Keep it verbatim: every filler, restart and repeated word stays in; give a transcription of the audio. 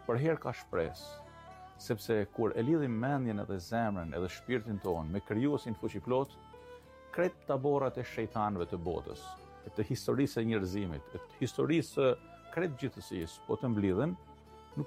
për herë ka shpresë, sepse kur e lidhim mendjen edhe zemrën edhe shpirtin tonë me krijuesin fuqiplot, krejt taborrat e shejtanëve të botës, të historisë së njerëzimit, të historisë së krejt gjithësisë, po të mblidhen